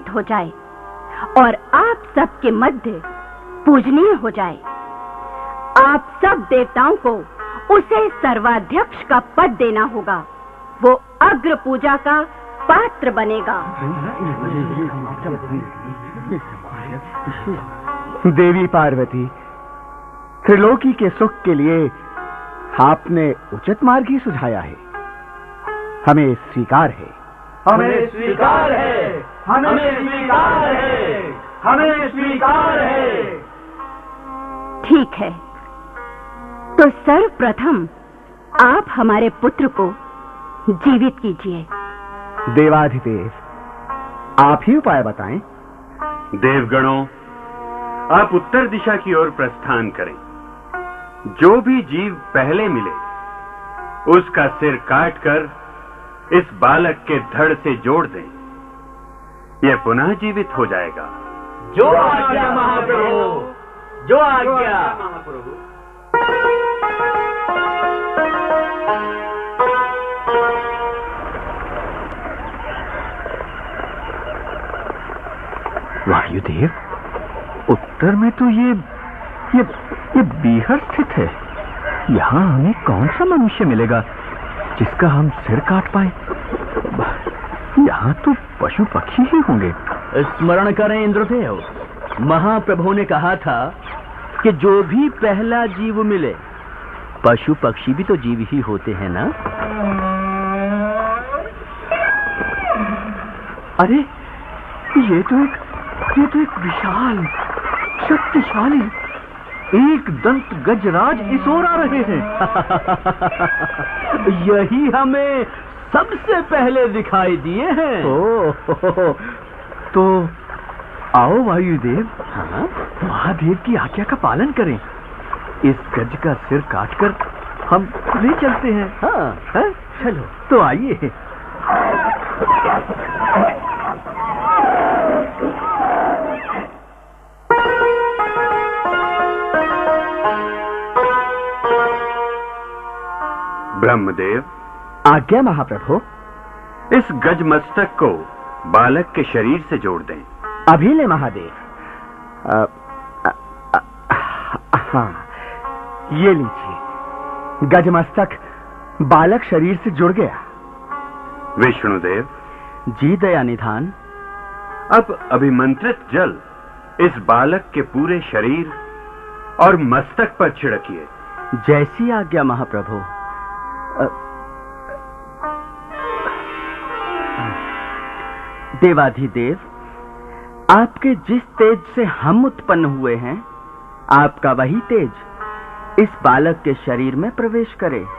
जीवित हो जाए और आप सबके मध्य पूजनीय हो जाए। आप सब देवताओं को उसे सर्वाध्यक्ष का पद देना होगा। वो अग्र पूजा का पात्र बनेगा। देवी पार्वती, त्रिलोकी के सुख के लिए आपने उचित मार्ग ही सुझाया है। हमें स्वीकार है। हमें स्वीकार है। हमें स्वीकार है। हमें स्वीकार है। ठीक है, तो सर्वप्रथम आप हमारे पुत्र को जीवित कीजिए। देवाधिदेव, आप ही उपाय बताएं। देवगणों, आप उत्तर दिशा की ओर प्रस्थान करें। जो भी जीव पहले मिले उसका सिर काटकर इस बालक के धड़ से जोड़ दें। यह पुनः जीवित हो जाएगा। जो आज्ञा महाप्रभु, जो आज्ञा महाप्रभु। वायुदेव, उत्तर में तो ये बीहर स्थित है। यहाँ हमें कौन सा मनुष्य मिलेगा जिसका हम सिर काट पाए? यहाँ तो पशु पक्षी ही होंगे। स्मरण करें इंद्रदेव, महाप्रभु ने कहा था कि जो भी पहला जीव मिले, पशु पक्षी भी तो जीव ही होते हैं ना। अरे ये तो एक विशाल शक्तिशाली एक दंत गजराज इस ओर आ रहे हैं। यही हमें सबसे पहले दिखाई दिए हैं। तो आओ वायुदेव, हाँ? महादेव की आज्ञा का पालन करें। इस गज का सिर काटकर हम ले चलते हैं। हाँ, है? चलो तो आइए। ब्रह्मदेव, आज्ञा महाप्रभु। इस गज मस्तक को बालक के शरीर से जोड़ दें। अभी ले महादेव। हाँ, ये लीजिए। गजमस्तक बालक शरीर से जुड़ गया। विष्णुदेव। जी दया निधान। अब अभिमंत्रित जल इस बालक के पूरे शरीर और मस्तक पर छिड़किए। जैसी आज्ञा महाप्रभु। देवाधिदेव, आपके जिस तेज से हम उत्पन्न हुए हैं, आपका वही तेज इस बालक के शरीर में प्रवेश करे।